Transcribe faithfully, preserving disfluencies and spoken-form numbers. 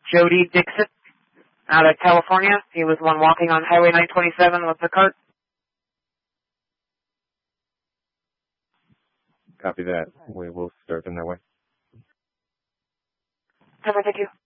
Jody Dixon out of California. He was one walking on Highway nine twenty-seven with the cart. Copy that. We will start them that way. Perfect, thank you.